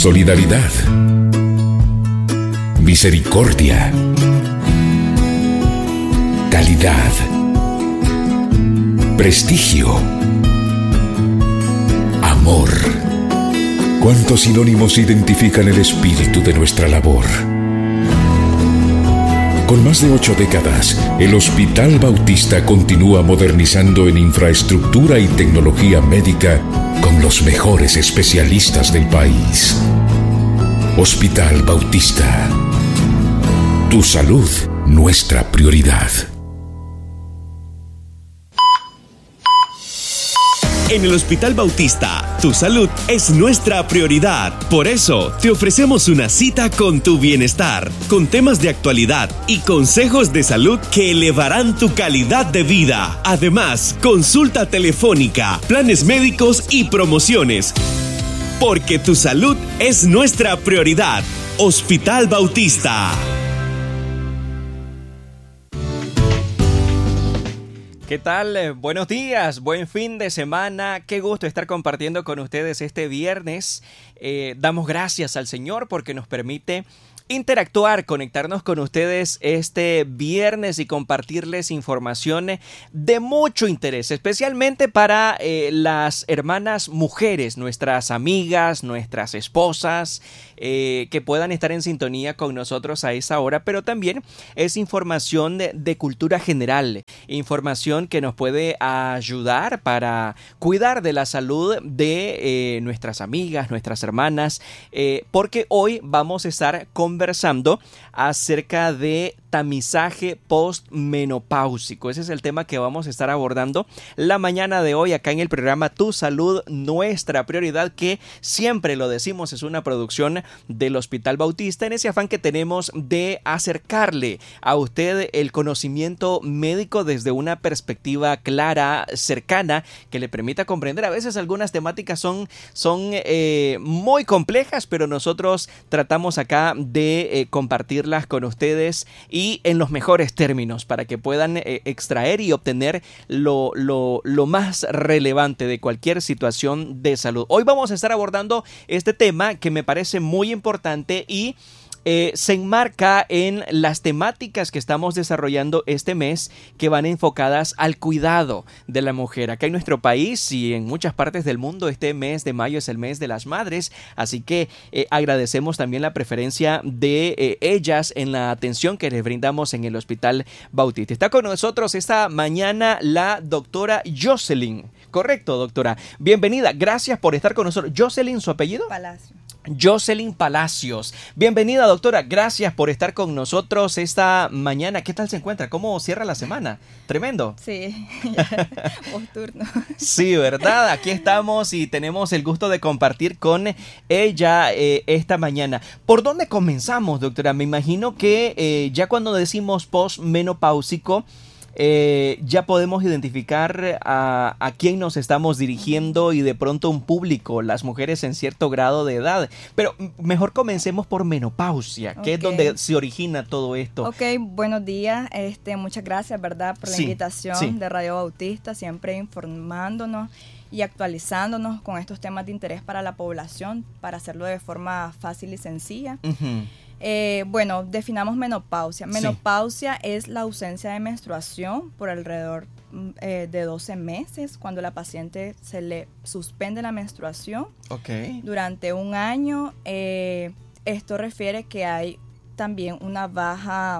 solidaridad, misericordia, calidad, prestigio, amor. ¿Cuántos sinónimos identifican el espíritu de nuestra labor? Con más de 8 décadas, el Hospital Bautista continúa modernizando en infraestructura y tecnología médica con los mejores especialistas del país. Hospital Bautista. Tu salud, nuestra prioridad. En el Hospital Bautista, tu salud es nuestra prioridad. Por eso, te ofrecemos una cita con tu bienestar, con temas de actualidad y consejos de salud que elevarán tu calidad de vida. Además, consulta telefónica, planes médicos y promociones. Porque tu salud es nuestra prioridad. Hospital Bautista. ¿Qué tal? Buenos días, buen fin de semana. Qué gusto estar compartiendo con ustedes este viernes. Damos gracias al Señor porque nos permite interactuar, conectarnos con ustedes este viernes y compartirles información de mucho interés, especialmente para las hermanas mujeres, nuestras amigas, nuestras esposas, que puedan estar en sintonía con nosotros a esa hora, pero también es información de cultura general, información que nos puede ayudar para cuidar de la salud de nuestras amigas, nuestras hermanas, porque hoy vamos a estar conversando acerca de tamizaje postmenopáusico. Ese es el tema que vamos a estar abordando la mañana de hoy acá en el programa Tu Salud, nuestra prioridad, que siempre lo decimos es una producción del Hospital Bautista en ese afán que tenemos de acercarle a usted el conocimiento médico desde una perspectiva clara, cercana, que le permita comprender. A veces algunas temáticas son muy complejas, pero nosotros tratamos acá de compartirlas con ustedes y en los mejores términos para que puedan extraer y obtener lo más relevante de cualquier situación de salud. Hoy vamos a estar abordando este tema que me parece muy importante y se enmarca en las temáticas que estamos desarrollando este mes que van enfocadas al cuidado de la mujer. Acá en nuestro país y en muchas partes del mundo este mes de mayo es el mes de las madres, así que agradecemos también la preferencia de ellas en la atención que les brindamos en el Hospital Bautista. Está con nosotros esta mañana la doctora Jocelyn. Correcto, doctora. Bienvenida. Gracias por estar con nosotros. ¿Jocelyn, su apellido? Palacio. Jocelyn Palacios. Bienvenida, doctora. Gracias por estar con nosotros esta mañana. ¿Qué tal se encuentra? ¿Cómo cierra la semana? Tremendo. Sí, post-turno. Sí, ¿verdad? Aquí estamos y tenemos el gusto de compartir con ella esta mañana. ¿Por dónde comenzamos, doctora? Me imagino que ya cuando decimos postmenopáusico, ya podemos identificar a quién nos estamos dirigiendo y de pronto un público, las mujeres en cierto grado de edad. Pero mejor comencemos por menopausia, que es donde se origina todo esto. Ok, buenos días. Muchas gracias, ¿verdad? Por la invitación de Radio Bautista, siempre informándonos y actualizándonos con estos temas de interés para la población, para hacerlo de forma fácil y sencilla. Bueno, definamos menopausia. Menopausia es la ausencia de menstruación por alrededor de 12 meses, cuando la paciente se le suspende la menstruación durante un año. Esto refiere que hay también una baja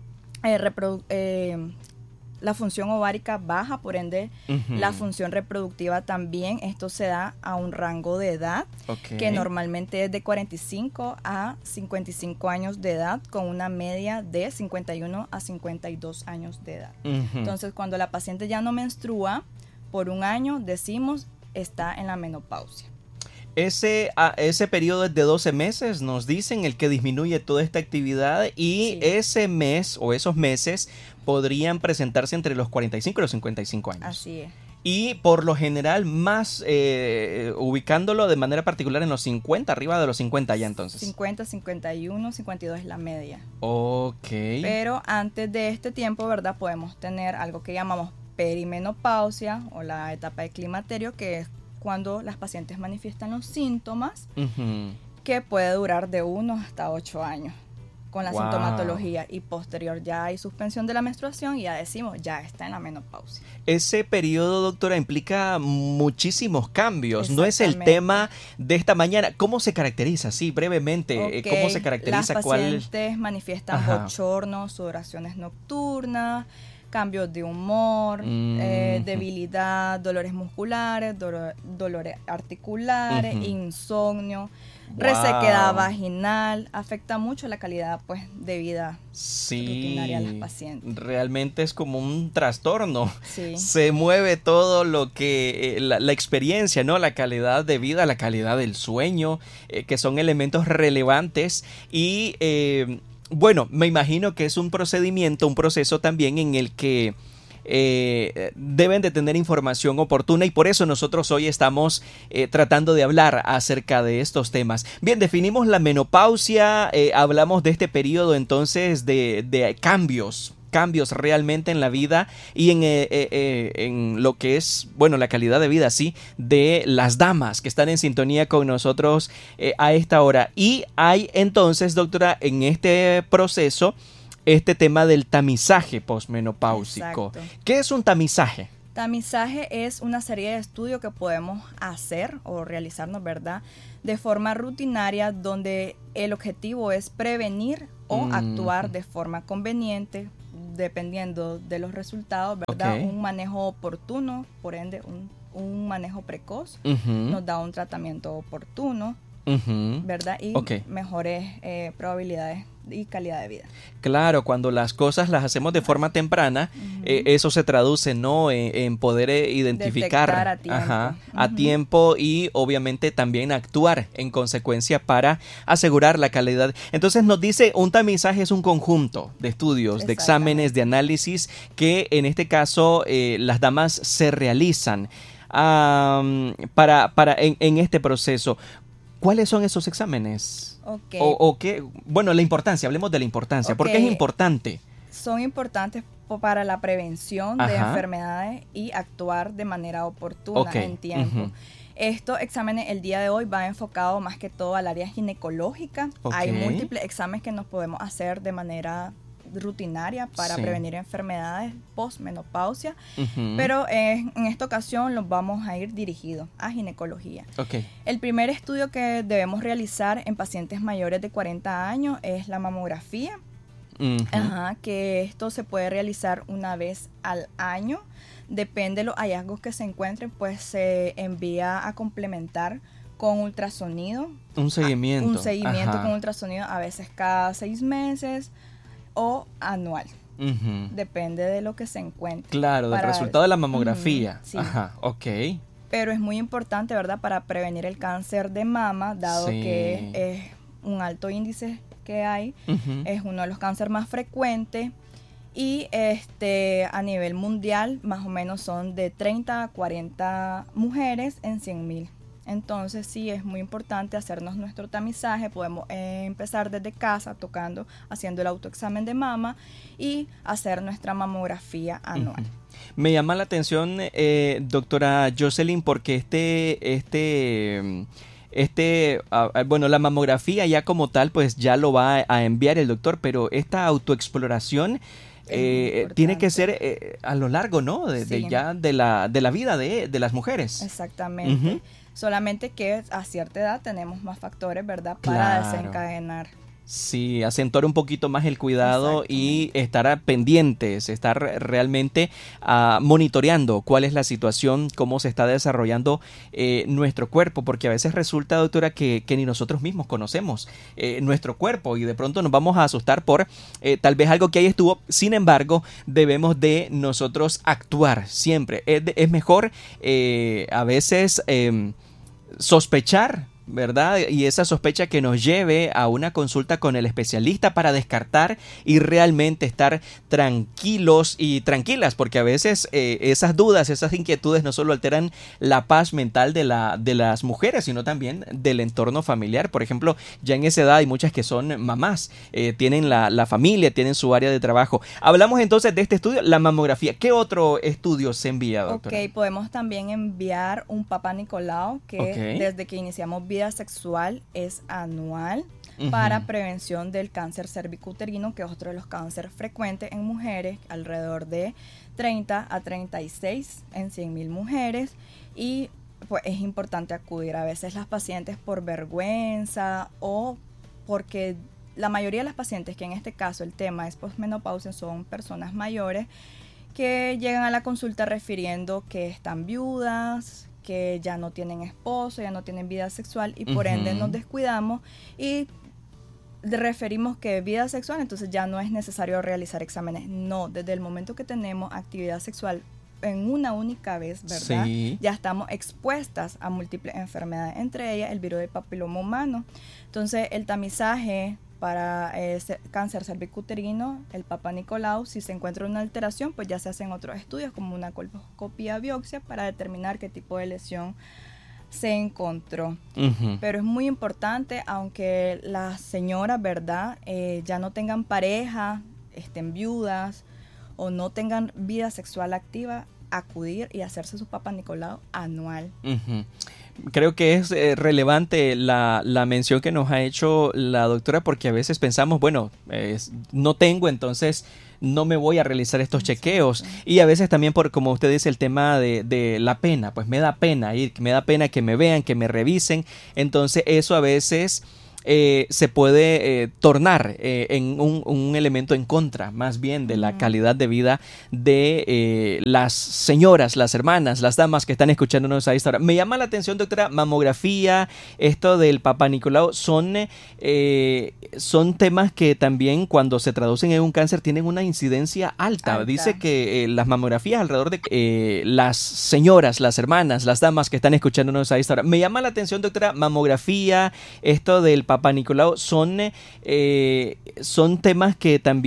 la función ovárica baja, por ende la función reproductiva también. Esto se da a un rango de edad que normalmente es de 45 a 55 años de edad, con una media de 51 a 52 años de edad. Entonces, cuando la paciente ya no menstrua por un año, decimos está en la menopausia. Ese periodo es de 12 meses, nos dicen, el que disminuye toda esta actividad, y ese mes o esos meses podrían presentarse entre los 45 y los 55 años. Así es. Y por lo general más ubicándolo de manera particular en los 50, arriba de los 50 ya entonces. 50, 51, 52 es la media. Ok. Pero antes de este tiempo, ¿verdad? Podemos tener algo que llamamos perimenopausia o la etapa de climaterio, que es cuando las pacientes manifiestan los síntomas que puede durar de 1 hasta 8 años con la Wow. sintomatología, y posterior ya hay suspensión de la menstruación y ya decimos, ya está en la menopausia. Ese periodo, doctora, implica muchísimos cambios. No es el Exactamente. tema de esta mañana. ¿Cómo se caracteriza? Sí, brevemente. Ok, ¿Cómo se caracteriza? Las ¿Cuál? pacientes manifiestan Ajá. bochornos, sudoraciones nocturnas, cambios de humor, debilidad, dolores musculares, dolores articulares, Ujú. insomnio, Wow. resequedad vaginal. Afecta mucho la calidad, pues, de vida Sí, rutinaria de las pacientes. realmente es como un trastorno. Sí. Se mueve todo lo que la experiencia, ¿no? La calidad de vida, la calidad del sueño, que son elementos relevantes y bueno, me imagino que es un procedimiento, un proceso también en el que deben de tener información oportuna, y por eso nosotros hoy estamos tratando de hablar acerca de estos temas. Bien, definimos la menopausia, hablamos de este periodo entonces de cambios realmente en la vida y en lo que es, bueno, la calidad de vida, sí, de las damas que están en sintonía con nosotros a esta hora. Y hay entonces, doctora, en este proceso, este tema del tamizaje posmenopáusico. Exacto. ¿Qué es un tamizaje? Tamizaje es una serie de estudios que podemos hacer o realizarnos, ¿verdad?, de forma rutinaria, donde el objetivo es prevenir o actuar de forma conveniente, dependiendo de los resultados, ¿verdad? Ok. Un manejo oportuno, por ende, un manejo precoz, Ujú, nos da un tratamiento oportuno, ujú. ¿verdad? Y Ok. mejores probabilidades y calidad de vida. Claro, cuando las cosas las hacemos de forma temprana, eso se traduce, ¿no? En poder identificar Detectar a tiempo. a tiempo, y obviamente también actuar en consecuencia para asegurar la calidad. Entonces nos dice, un tamizaje es un conjunto de estudios, de exámenes, de análisis que en este caso las damas se realizan en este proceso. ¿Cuáles son esos exámenes? Ok. O qué, bueno, la importancia, hablemos de la importancia. Ok. ¿Por qué es importante? Son importantes para la prevención de Ajá. enfermedades y actuar de manera oportuna, Ok. en tiempo. Ujú. Estos exámenes el día de hoy va enfocado más que todo al área ginecológica. Ok. Hay múltiples exámenes que nos podemos hacer de manera rutinaria para Sí. prevenir enfermedades postmenopausia, Ujú. pero en esta ocasión los vamos a ir dirigidos a ginecología. Ok. El primer estudio que debemos realizar en pacientes mayores de 40 años es la mamografía. Ujú. Ajá, que esto se puede realizar una vez al año. Depende de los hallazgos que se encuentren, pues se envía a complementar con ultrasonido. Un seguimiento. Un seguimiento Ajá. con ultrasonido, a veces cada 6 meses o anual. Ujú. Depende de lo que se encuentre. Claro, del Para- resultado de la mamografía. Sí. Ajá, ok. Pero es muy importante, ¿verdad?, para prevenir el cáncer de mama, dado Sí. que es un alto índice que hay. Ujú. Es uno de los cánceres más frecuentes, y a nivel mundial más o menos son de 30 a 40 mujeres en 100.000. Entonces sí, es muy importante hacernos nuestro tamizaje. Podemos empezar desde casa haciendo el autoexamen de mama y hacer nuestra mamografía anual. Ujú. Me llama la atención, doctora Jocelyn, porque bueno, la mamografía ya como tal, pues ya lo va a enviar el doctor, pero esta autoexploración tiene que ser a lo largo, ¿no? De Sí. la vida de las mujeres. Exactamente. Ujú. Solamente que a cierta edad tenemos más factores, ¿verdad?, para Claro. desencadenar. Sí, acentuar un poquito más el cuidado y estar pendientes, estar realmente monitoreando cuál es la situación, cómo se está desarrollando nuestro cuerpo, porque a veces resulta, doctora, que ni nosotros mismos conocemos nuestro cuerpo, y de pronto nos vamos a asustar por tal vez algo que ahí estuvo. Sin embargo, debemos de nosotros actuar siempre. Es mejor a veces sospechar, ¿verdad? Y esa sospecha que nos lleve a una consulta con el especialista para descartar y realmente estar tranquilos y tranquilas, porque a veces esas dudas, esas inquietudes no solo alteran la paz mental de las mujeres, sino también del entorno familiar. Por ejemplo, ya en esa edad hay muchas que son mamás, tienen la familia, tienen su área de trabajo. Hablamos entonces de este estudio, la mamografía. ¿Qué otro estudio se envía, doctora? Ok, podemos también enviar un Papá Nicolau, que Ok. desde que iniciamos vida sexual es anual para prevención del cáncer cervicuterino, que es otro de los cánceres frecuentes en mujeres, alrededor de 30 a 36 en 100,000 mujeres, y pues es importante acudir. A veces las pacientes por vergüenza o porque la mayoría de las pacientes, que en este caso el tema es posmenopausia, son personas mayores que llegan a la consulta refiriendo que están viudas, que ya no tienen esposo, ya no tienen vida sexual y por ende nos descuidamos y referimos que vida sexual, entonces ya no es necesario realizar exámenes. No, desde el momento que tenemos actividad sexual en una única vez, ¿verdad? Sí. Ya estamos expuestas a múltiples enfermedades, entre ellas el virus del papiloma humano. Entonces, el tamizaje para cáncer cervicuterino, el Papa Nicolau, si se encuentra una alteración, pues ya se hacen otros estudios como una colposcopia, biopsia, para determinar qué tipo de lesión se encontró. Pero es muy importante, aunque las señoras, ¿verdad?, ya no tengan pareja, estén viudas o no tengan vida sexual activa, acudir y hacerse su Papa Nicolau anual. Creo que es relevante la mención que nos ha hecho la doctora, porque a veces pensamos, bueno, no tengo, entonces no me voy a realizar estos chequeos. Y a veces también, por como usted dice, el tema de la pena, pues me da pena ir, me da pena que me vean, que me revisen. Entonces eso a veces se puede tornar en un elemento en contra, más bien, de la calidad de vida de las señoras, las hermanas, las damas que están escuchándonos a esta hora. Me llama la atención, doctora, mamografía, esto del Papa Nicolau, son temas que también, cuando se traducen en un cáncer, tienen una incidencia alta. Dice que las mamografías alrededor de las señoras, las hermanas, las damas que están escuchándonos a esta hora. Me llama la atención, doctora, mamografía, esto del Papa Nicolau, son temas que también